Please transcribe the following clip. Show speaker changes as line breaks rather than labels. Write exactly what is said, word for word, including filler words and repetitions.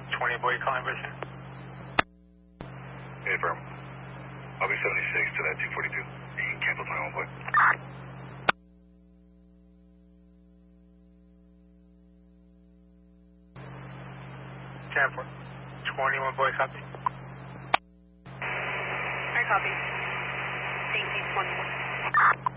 twenty boy calling position.
Hey, firm. I'll be seventy-six to that two forty-two. You can cancel twenty-one boy.
ten four. twenty-one boy copy.
I copy. Safety twenty-one.